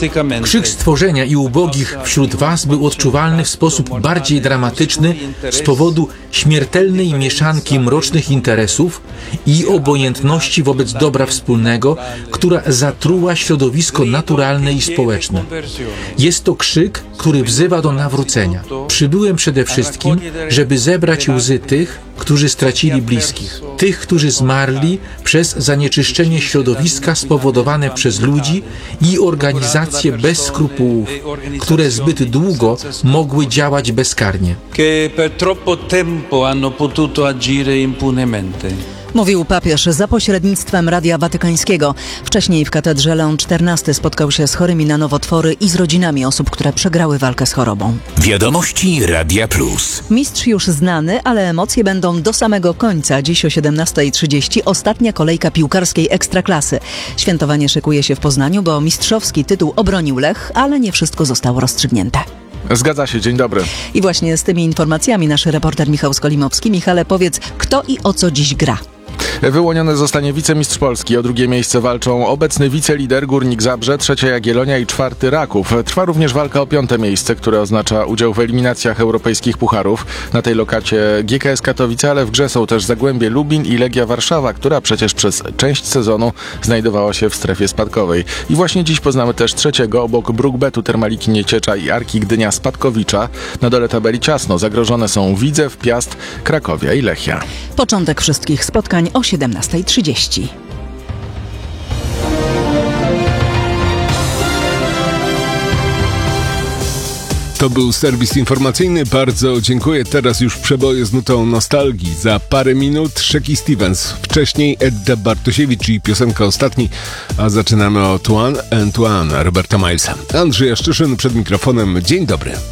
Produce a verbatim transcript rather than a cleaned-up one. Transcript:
Krzyk stworzenia i ubogich wśród was był odczuwalny w sposób bardziej dramatyczny z powodu śmiertelnej mieszanki mrocznych interesów i obojętności wobec dobra wspólnego, która zatruła środowisko naturalne i społeczne. Jest to krzyk, który wzywa do nawrócenia. Przybyłem przede wszystkim, żeby zebrać łzy tych, którzy stracili bliskich, tych, którzy zmarli przez zanieczyszczenie środowiska spowodowane przez ludzi i organizacje bez skrupułów, które zbyt długo mogły działać bezkarnie. Mówił papież za pośrednictwem Radia Watykańskiego. Wcześniej w katedrze Leon czternasty spotkał się z chorymi na nowotwory i z rodzinami osób, które przegrały walkę z chorobą. Wiadomości Radia Plus. Mistrz już znany, ale emocje będą do samego końca. Dziś o siedemnasta trzydzieści ostatnia kolejka piłkarskiej Ekstraklasy. Świętowanie szykuje się w Poznaniu, bo mistrzowski tytuł obronił Lech, ale nie wszystko zostało rozstrzygnięte. Zgadza się, dzień dobry. I właśnie z tymi informacjami nasz reporter Michał Skolimowski. Michale, powiedz, kto i o co dziś gra? Wyłoniony zostanie wicemistrz Polski. O drugie miejsce walczą obecny wicelider Górnik Zabrze, trzecia Jagiellonia i czwarty Raków. Trwa również walka o piąte miejsce, które oznacza udział w eliminacjach europejskich pucharów. Na tej lokacie G K S Katowice, ale w grze są też Zagłębie Lubin i Legia Warszawa, która przecież przez część sezonu znajdowała się w strefie spadkowej. I właśnie dziś poznamy też trzeciego obok Brukbetu, Termaliki Nieciecza i Arki Gdynia Spadkowicza. Na dole tabeli ciasno. Zagrożone są Widzew, Piast, Krakowia i Lechia. Początek wszystkich spotkań o siedemnasta trzydzieści. To był serwis informacyjny. Bardzo dziękuję. Teraz już przeboje z nutą nostalgii. Za parę minut Shecky Stevens. Wcześniej Edda Bartosiewicz i piosenka Ostatni. A zaczynamy od One and One Roberta Milesa. Andrzej Jaszczyszyn przed mikrofonem. Dzień dobry.